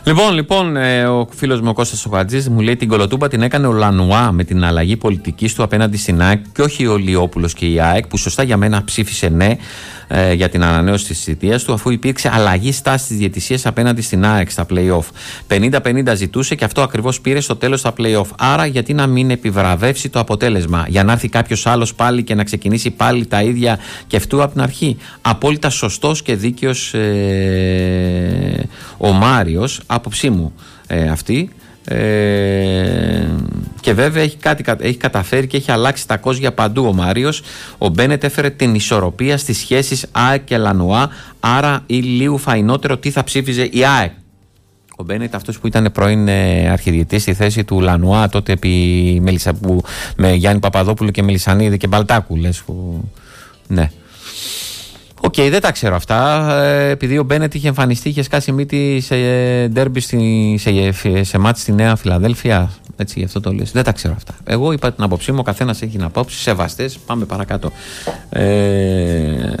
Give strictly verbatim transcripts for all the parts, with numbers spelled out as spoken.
Λοιπόν, λοιπόν, ε, ο φίλος μου ο Κώστας ο Χατζής μου λέει την κολοτούμπα την έκανε ο Λανουά με την αλλαγή πολιτικής του απέναντι στην ΑΕΚ και όχι ο Λιόπουλος και η ΑΕΚ, που σωστά για μένα ψήφισε ναι ε, για την ανανέωση της θητείας του, αφού υπήρξε αλλαγή στάσης της διαιτησίας απέναντι στην ΑΕΚ στα play-off. πενήντα πενήντα ζητούσε και αυτό ακριβώς πήρε στο τέλος στα play-off. Άρα, γιατί να μην επιβραβεύσει το αποτέλεσμα, για να έρθει κάποιος άλλος πάλι και να ξεκινήσει πάλι τα ίδια και αυτού από την αρχή. Απόλυτα σωστός και δίκαιος ε, ο Μάριος, άποψή μου ε, αυτή. Ε, και βέβαια έχει, κάτι, έχει καταφέρει και έχει αλλάξει τα κόζια παντού ο Μάριος. Ο Μπένετ έφερε την ισορροπία στις σχέσεις ΑΕΚ και Λανουά, άρα ή λίγο φαϊνότερο τι θα ψήφιζε η ΑΕΚ. Ο Μπένετ, αυτός που ήταν πρώην ε, αρχιδιετής στη θέση του Λανουά τότε επί Μελισσα, που, με Γιάννη Παπαδόπουλο και Μελισσανίδη και Μπαλτάκου λες, που, ναι. Οκ, okay, δεν τα ξέρω αυτά. Ε, επειδή ο Μπένετ είχε εμφανιστεί, είχε σκάσει μύτη σε ντέρμπι, στη, σε, σε μάτς στη Νέα Φιλαδέλφια. Έτσι, γι' αυτό το λες. Δεν τα ξέρω αυτά. Εγώ είπα την άποψή μου, ο καθένας έχει την απόψη. Σεβαστές, πάμε παρακάτω. Ε,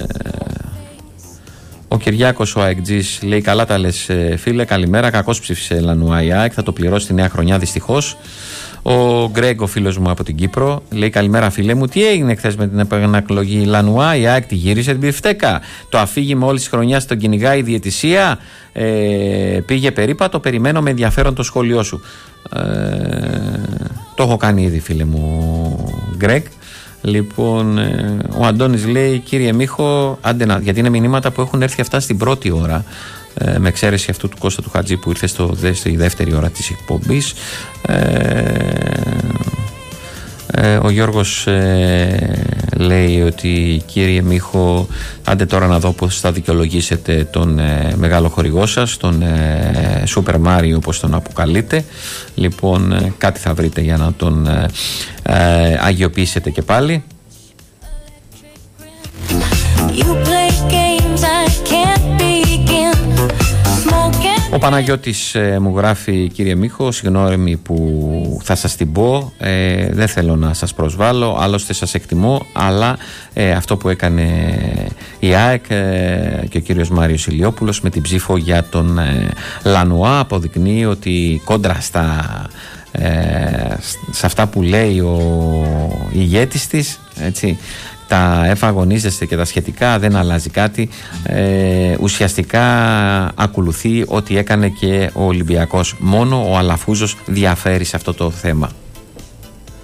ο Κυριάκος ο Αεκτζής λέει: καλά τα λες, φίλε. Καλημέρα. Κακώς ψήφισε Λανουά η ΑΕΚ. Θα το πληρώσει τη νέα χρονιά δυστυχώς. Ο Γκρέγκ, ο φίλος μου από την Κύπρο, λέει: καλημέρα, φίλε μου. Τι έγινε χθες με την επανακλογή Λανουά? Η ΑΕΚ τη γύρισε την πιφτέκα. Το αφήγημα όλη τη χρονιά τον κυνηγάει η διαιτησία. Ε, πήγε περίπατο. Περιμένω με ενδιαφέρον το σχόλιο σου. Ε, το έχω κάνει ήδη, φίλε μου, Γκρέγκ. Λοιπόν, ε, ο Αντώνης λέει: κύριε Μίχο, άντε να, γιατί είναι μηνύματα που έχουν έρθει αυτά στην πρώτη ώρα. Ε, με εξαίρεση αυτού του Κώστα του Χατζή που ήρθε στο, στη δεύτερη ώρα της εκπομπής. Ε, ε, ο Γιώργος ε, λέει ότι κύριε Μίχο, άντε τώρα να δω πώς θα δικαιολογήσετε τον ε, μεγάλο χορηγό σας, τον ε, Super Mario όπως τον αποκαλείτε. Λοιπόν, ε, κάτι θα βρείτε για να τον ε, ε, αγιοποιήσετε και πάλι. Ο Παναγιώτης ε, μου γράφει: κύριε Μίχο, συγγνώμη που θα σας την πω, ε, δεν θέλω να σας προσβάλλω, άλλωστε σας εκτιμώ, αλλά ε, αυτό που έκανε η ΑΕΚ ε, και ο κύριος Μάριος Ηλιόπουλος με την ψήφο για τον ε, Λανουά αποδεικνύει ότι κόντρα στα, ε, σε αυτά που λέει ο ηγέτης της, έτσι, τα εφαγωνίζεστε και τα σχετικά, δεν αλλάζει κάτι. Ε, ουσιαστικά ακολουθεί ό,τι έκανε και ο Ολυμπιακός. Μόνο ο Αλαφούζος διαφέρει σε αυτό το θέμα.